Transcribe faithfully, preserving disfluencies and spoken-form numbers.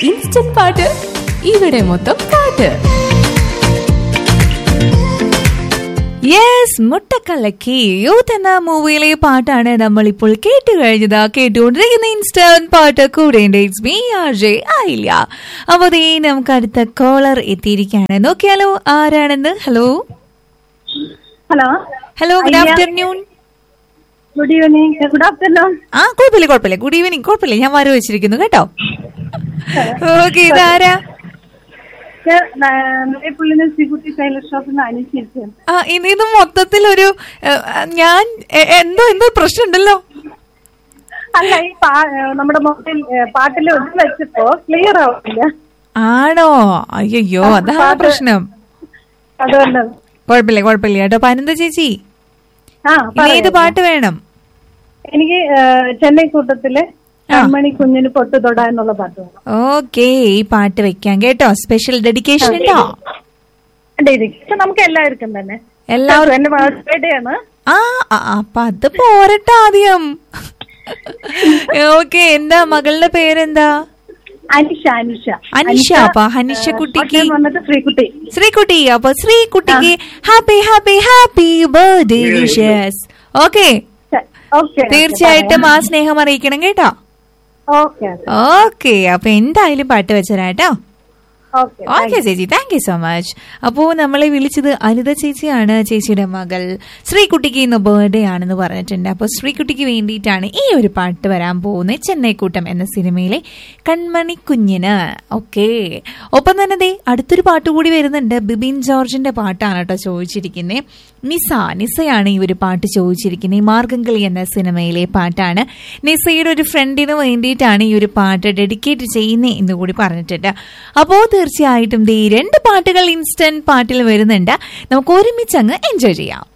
Instant പാട്ട് ഇവിടെ മൊത്തം പാട്ട്. യെസ്, മുട്ടക്കലക്കി യൂത്ത് എന്ന മൂവിയിലെ പാട്ടാണ് നമ്മൾ ഇപ്പോൾ കേട്ട് കഴിഞ്ഞത്. കേട്ടുകൊണ്ടിരിക്കുന്ന ഇൻസ്റ്റന്റ് പാട്ട് കൂടെ ഇറ്റ്സ് മീ ആർജെ ആയില്ല. അപ്പൊ ദേ നമുക്ക് അടുത്ത കോളർ എത്തിയിരിക്കുകയാണ്. നോക്കിയാലോ ആരാണെന്ന്. Hello hello hello good afternoon. Good evening. Good afternoon. ആ കുഴപ്പമില്ല കുഴപ്പമില്ല ഗുഡ് ഈവനിങ്. കുഴപ്പമില്ല, ഞാൻ വര വെച്ചിരിക്കുന്നു കേട്ടോ. ഓക്കെ, ഇതാരാ? ഇത് മൊത്തത്തിലൊരു ഞാൻ എന്തോ എന്തോ പ്രശ്നമുണ്ടല്ലോ. അല്ല, ഈ നമ്മുടെ മൊബൈൽ പാട്ടിൽ ഒന്നും വെച്ചപ്പോ ക്ലിയർ ആവില്ല. ആണോ? അയ്യോ, അതാ പ്രശ്നം. അതുകൊണ്ട് കുഴപ്പമില്ല കുഴപ്പമില്ല കേട്ടോ. പനന്ത ചേച്ചി, ഏത് പാട്ട് വേണം? എനിക്ക് ചെന്നൈ കൂട്ടത്തില് കൺമണി കുഞ്ഞിന് പൊട്ടു തൊടാ എന്നുള്ള പാട്ട് വേണം. ഓക്കെ, ഈ പാട്ട് വെക്കാം കേട്ടോ. സ്പെഷ്യൽ ഡെഡിക്കേഷൻ ഉണ്ടോ? ഡെഡിക്കേഷൻ നമുക്ക് എല്ലാവർക്കും തന്നെ. എല്ലാവർക്കും എന്റെ ബർത്ത്ഡേ ആണ്. ആ അപ്പൊ അത് പോരട്ടെ ആദ്യം. ഓക്കെ, എന്താ മകളുടെ പേരെന്താ? അനിഷ. അനിഷ അനിഷ. അപ്പൊ ഹനിഷ കുട്ടിക്ക് ശ്രീകുട്ടി. ശ്രീകുട്ടി. അപ്പൊ ശ്രീകുട്ടിക്ക് happy happy happy birthday wishes. Okay, തീർച്ചയായിട്ടും ആ സ്നേഹം അറിയിക്കണം കേട്ടോ. ഓക്കെ, അപ്പൊ എന്തായാലും പാട്ട് വെച്ചരാട്ടോ. ഓക്കെ ചേച്ചി, താങ്ക് യു സോ മച്ച്. അപ്പോ നമ്മളെ വിളിച്ചത് അനിത ചേച്ചിയാണ്. ചേച്ചിയുടെ മകൾ ശ്രീകുട്ടിക്ക് ഇന്ന് ബർത്ത്ഡേ ആണെന്ന് പറഞ്ഞിട്ടുണ്ട്. അപ്പൊ ശ്രീകുട്ടിക്ക് വേണ്ടിയിട്ടാണ് ഈ ഒരു പാട്ട് വരാൻ പോകുന്നത്, ചെന്നൈക്കൂട്ടം എന്ന സിനിമയിലെ കൺമണി കുഞ്ഞിന്. ഓക്കെ, ഒപ്പം തന്നെ ദേ അടുത്തൊരു പാട്ട് കൂടി വരുന്നുണ്ട്. ബിബിൻ ജോർജിന്റെ പാട്ടാണ് കേട്ടോ ചോദിച്ചിരിക്കുന്നത്. നിസ നിസയാണ് ഈ ഒരു പാട്ട് ചോദിച്ചിരിക്കുന്നത്. ഈ മാർഗംകളി എന്ന സിനിമയിലെ പാട്ടാണ്. നിസയുടെ ഒരു ഫ്രണ്ടിന് വേണ്ടിയിട്ടാണ് ഈ ഒരു പാട്ട് ഡെഡിക്കേറ്റ് ചെയ്യുന്നത് എന്ന് കൂടി പറഞ്ഞിട്ടുണ്ട്. അപ്പോ തീർച്ചയായിട്ടും ഈ രണ്ട് പാട്ടുകൾ ഇൻസ്റ്റന്റ് പാട്ടിൽ വരുന്നുണ്ട്. നമുക്ക് ഒരുമിച്ച് അങ്ങ് എൻജോയ് ചെയ്യാം.